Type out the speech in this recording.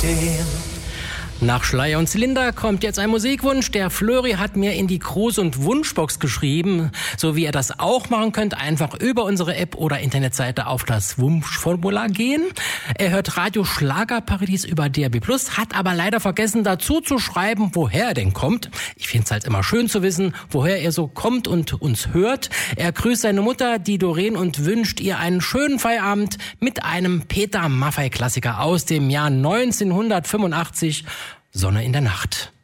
stehen. Nach Schleier und Zylinder kommt jetzt ein Musikwunsch. Der Flöri hat mir in die Gruß- und Wunschbox geschrieben, so wie ihr das auch machen könnt, einfach über unsere App oder Internetseite auf das Wunschformular gehen. Er hört Radio Schlagerparadies über DRB+, hat aber leider vergessen dazu zu schreiben, woher er denn kommt. Ich finde es halt immer schön zu wissen, woher er so kommt und uns hört. Er grüßt seine Mutter, die Doreen, und wünscht ihr einen schönen Feierabend mit einem Peter Maffay-Klassiker aus dem Jahr 1985, Sonne in der Nacht.